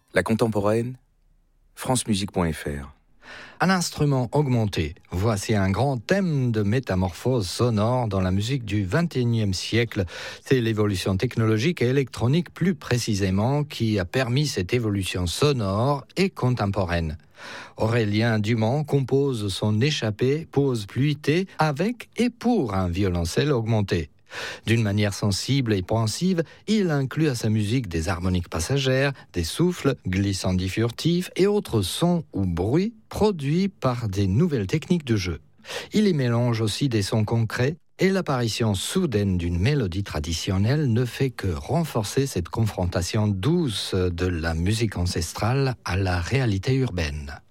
La contemporaine, francemusique.fr. Un instrument augmenté, voici un grand thème de métamorphose sonore dans la musique du XXIe siècle. C'est l'évolution technologique et électronique plus précisément qui a permis cette évolution sonore et contemporaine. Aurélien Dumont compose son échappée Pause Pluité avec et pour un violoncelle augmenté. D'une manière sensible et pensive, il inclut à sa musique des harmoniques passagères, des souffles, glissandis furtifs et autres sons ou bruits produits par des nouvelles techniques de jeu. Il y mélange aussi des sons concrets et l'apparition soudaine d'une mélodie traditionnelle ne fait que renforcer cette confrontation douce de la musique ancestrale à la réalité urbaine.